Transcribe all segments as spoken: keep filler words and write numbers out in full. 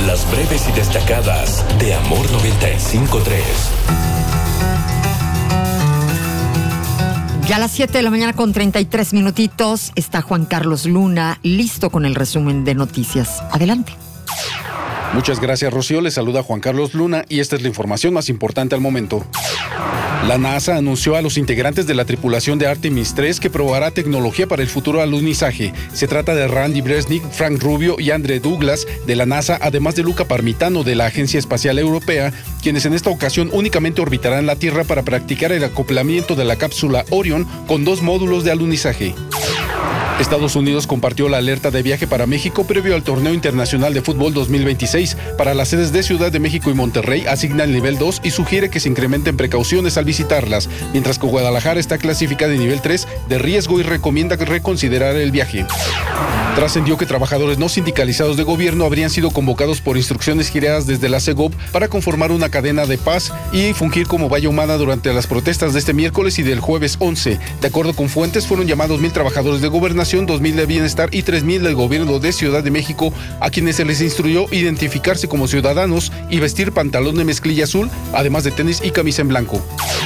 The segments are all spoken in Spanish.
Las breves y destacadas de Amor noventa y cinco punto tres. Ya a las siete de la mañana con treinta y tres minutitos está Juan Carlos Luna listo con el resumen de noticias. Adelante. Muchas gracias, Rocío. Les saluda Juan Carlos Luna y esta es la información más importante al momento. La NASA anunció a los integrantes de la tripulación de Artemis tres que probará tecnología para el futuro alunizaje. Se trata de Randy Bresnik, Frank Rubio y Andre Douglas de la NASA, además de Luca Parmitano de la Agencia Espacial Europea, quienes en esta ocasión únicamente orbitarán la Tierra para practicar el acoplamiento de la cápsula Orion con dos módulos de alunizaje. Estados Unidos compartió la alerta de viaje para México previo al Torneo Internacional de Fútbol dos mil veintiséis. Para las sedes de Ciudad de México y Monterrey asigna el nivel dos y sugiere que se incrementen precauciones al visitarlas, mientras que Guadalajara está clasificada en nivel tres de riesgo y recomienda reconsiderar el viaje. Trascendió que trabajadores no sindicalizados de gobierno habrían sido convocados por instrucciones giradas desde la Segov para conformar una cadena de paz y fungir como valla humana durante las protestas de este miércoles y del jueves once. De acuerdo con fuentes, fueron llamados mil trabajadores de gobernación, dos mil de bienestar y tres mil del gobierno de Ciudad de México, a quienes se les instruyó identificarse como ciudadanos y vestir pantalón de mezclilla azul, además de tenis y camisa en blanco.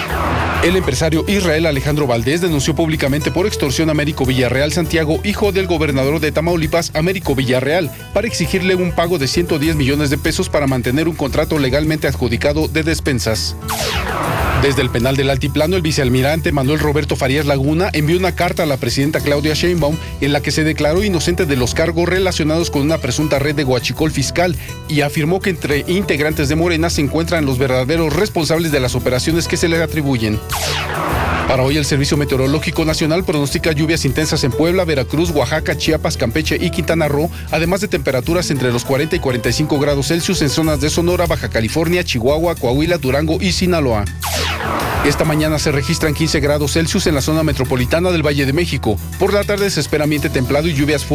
El empresario Israel Alejandro Valdés denunció públicamente por extorsión a Américo Villarreal Santiago, hijo del gobernador de Tamaulipas, Américo Villarreal, para exigirle un pago de ciento diez millones de pesos para mantener un contrato legalmente adjudicado de despensas. Desde el penal del Altiplano, el vicealmirante Manuel Roberto Farías Laguna envió una carta a la presidenta Claudia Sheinbaum en la que se declaró inocente de los cargos relacionados con una presunta red de huachicol fiscal y afirmó que entre integrantes de Morena se encuentran los verdaderos responsables de las operaciones que se les atribuyen. Para hoy, el Servicio Meteorológico Nacional pronostica lluvias intensas en Puebla, Veracruz, Oaxaca, Chiapas, Campeche y Quintana Roo, además de temperaturas entre los cuarenta y cuarenta y cinco grados Celsius en zonas de Sonora, Baja California, Chihuahua, Coahuila, Durango y Sinaloa. Esta mañana se registran quince grados Celsius en la zona metropolitana del Valle de México. Por la tarde se espera ambiente templado y lluvias fuertes